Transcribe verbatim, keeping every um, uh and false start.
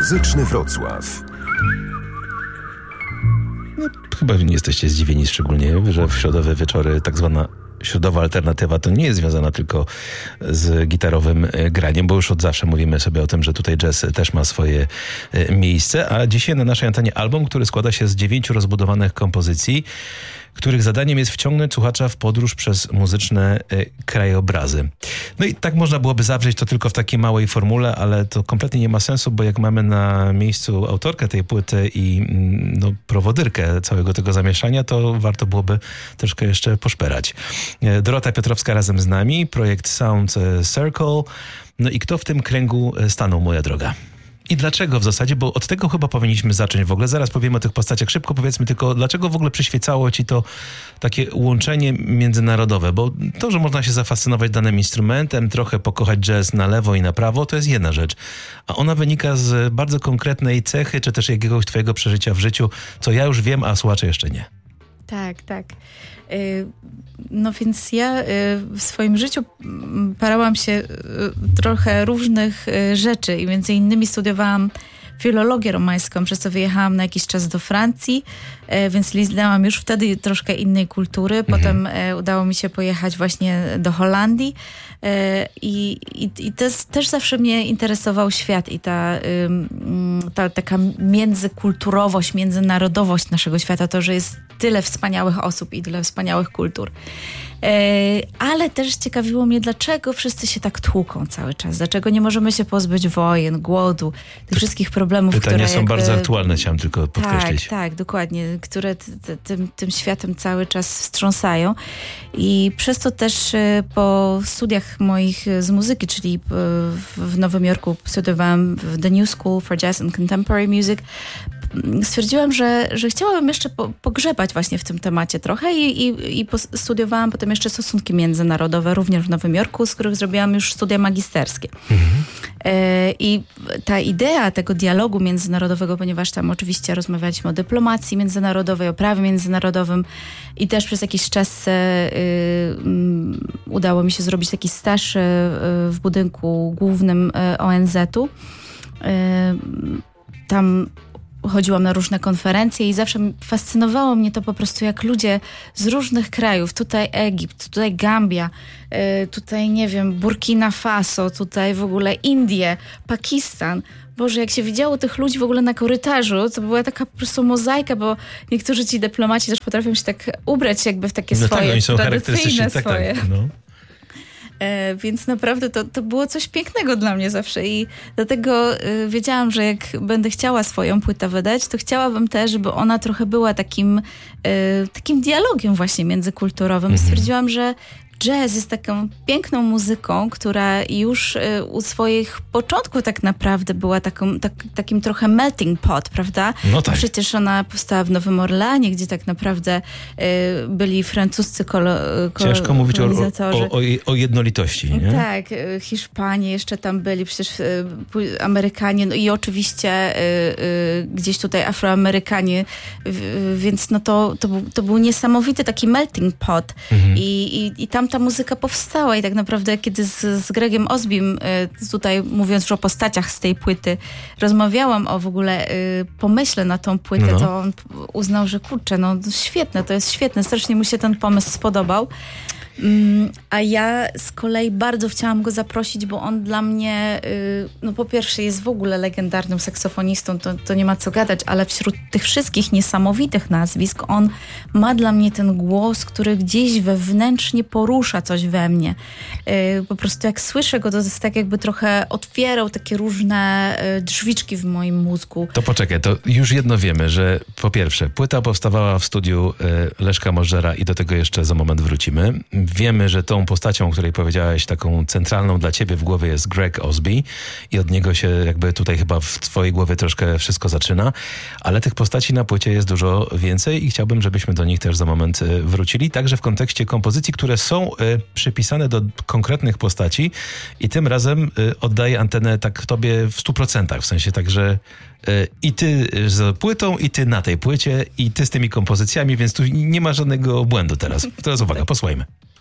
Muzyczny Wrocław. No, chyba nie jesteście zdziwieni szczególnie, że w środowe wieczory tak zwana środowa alternatywa to nie jest związana tylko z gitarowym graniem, bo już od zawsze mówimy sobie o tym, że tutaj jazz też ma swoje miejsce, a dzisiaj na naszej antenie album, który składa się z dziewięciu rozbudowanych kompozycji, których zadaniem jest wciągnąć słuchacza w podróż przez muzyczne y, krajobrazy. No i tak można byłoby zawrzeć to tylko w takiej małej formule, ale to kompletnie nie ma sensu, bo jak mamy na miejscu autorkę tej płyty i mm, no, prowodyrkę całego tego zamieszania, to warto byłoby troszkę jeszcze poszperać. Y, Dorota Piotrowska razem z nami, projekt Sound Circle. No i kto w tym kręgu stanął, moja droga? I dlaczego w zasadzie? Bo od tego chyba powinniśmy zacząć w ogóle. Zaraz powiemy o tych postaciach. Szybko powiedzmy tylko, dlaczego w ogóle przyświecało ci to takie łączenie międzynarodowe? Bo to, że można się zafascynować danym instrumentem, trochę pokochać jazz na lewo i na prawo, to jest jedna rzecz. A ona wynika z bardzo konkretnej cechy, czy też jakiegoś twojego przeżycia w życiu, co ja już wiem, a słuchacze jeszcze nie. Tak, tak. No więc ja w swoim życiu parałam się trochę różnych rzeczy i między innymi studiowałam filologię romańską, przez co wyjechałam na jakiś czas do Francji, więc liznęłam już wtedy troszkę innej kultury. Mhm. Potem udało mi się pojechać właśnie do Holandii i, i, i też, też zawsze mnie interesował świat i ta, ta taka międzykulturowość, międzynarodowość naszego świata, to, że jest tyle wspaniałych osób i tyle wspaniałych kultur. Ale też ciekawiło mnie, dlaczego wszyscy się tak tłuką cały czas, dlaczego nie możemy się pozbyć wojen, głodu, tych wszystkich problemów, Pytania które... są jakby, bardzo aktualne, chciałam tylko podkreślić. Tak, tak, dokładnie, które t, t, tym, tym światem cały czas wstrząsają i przez to też po studiach moich z muzyki, czyli w Nowym Jorku studiowałam w The New School for Jazz and Contemporary Music, stwierdziłam, że, że chciałabym jeszcze po, pogrzebać właśnie w tym temacie trochę i, i, i studiowałam potem jeszcze stosunki międzynarodowe, również w Nowym Jorku, z których zrobiłam już studia magisterskie. Mhm. E, I ta idea tego dialogu międzynarodowego, ponieważ tam oczywiście rozmawialiśmy o dyplomacji międzynarodowej, o prawie międzynarodowym i też przez jakiś czas e, um, udało mi się zrobić taki staż e, w budynku głównym e, O N Z-u. E, tam chodziłam na różne konferencje i zawsze fascynowało mnie to po prostu, jak ludzie z różnych krajów, tutaj Egipt, tutaj Gambia, tutaj, nie wiem, Burkina Faso, tutaj w ogóle Indie, Pakistan. Boże, jak się widziało tych ludzi w ogóle na korytarzu, to była taka po prostu mozaika, bo niektórzy ci dyplomaci też potrafią się tak ubrać jakby w takie no swoje, tak, oni są tradycyjne tak, swoje. Tak, no. E, więc naprawdę to, to było coś pięknego dla mnie zawsze i dlatego y, wiedziałam, że jak będę chciała swoją płytę wydać, to chciałabym też, żeby ona trochę była takim, y, takim dialogiem właśnie międzykulturowym. Mhm. Stwierdziłam, że jazz jest taką piękną muzyką, która już y, u swoich początków tak naprawdę była taką, tak, takim trochę melting pot, prawda? No tak. Przecież ona powstała w Nowym Orleanie, gdzie tak naprawdę y, byli francuscy kolo, kolo, Ciężko mówić o, kolonizatorzy. o, o, o jednolitości, nie? Tak, y, Hiszpanie jeszcze tam byli, przecież y, Amerykanie, no i oczywiście y, y, gdzieś tutaj Afroamerykanie, y, więc no to, to, był, to był niesamowity taki melting pot. Mhm. I, i, i tam ta muzyka powstała i tak naprawdę kiedy z, z Gregiem Osbim, tutaj mówiąc już o postaciach z tej płyty, rozmawiałam o w ogóle pomyśle na tą płytę, no. To on uznał, że kurczę, no świetne, to jest świetne, strasznie mu się ten pomysł spodobał. A ja z kolei bardzo chciałam go zaprosić, bo on dla mnie, no po pierwsze jest w ogóle legendarnym saksofonistą, to, to nie ma co gadać, ale wśród tych wszystkich niesamowitych nazwisk on ma dla mnie ten głos, który gdzieś wewnętrznie porusza coś we mnie. Po prostu jak słyszę go, to jest tak jakby trochę otwierał takie różne drzwiczki w moim mózgu. To poczekaj, to już jedno wiemy, że po pierwsze płyta powstawała w studiu Leszka Możdżera i do tego jeszcze za moment wrócimy. Wiemy, że tą postacią, o której powiedziałaś, taką centralną dla ciebie w głowie jest Greg Osby i od niego się jakby tutaj chyba w twojej głowie troszkę wszystko zaczyna, ale tych postaci na płycie jest dużo więcej i chciałbym, żebyśmy do nich też za moment wrócili, także w kontekście kompozycji, które są przypisane do konkretnych postaci i tym razem oddaję antenę tak tobie w stu procentach, w sensie także i ty z płytą, i ty na tej płycie, i ty z tymi kompozycjami, więc tu nie ma żadnego błędu teraz. Teraz uwaga, posłuchajmy.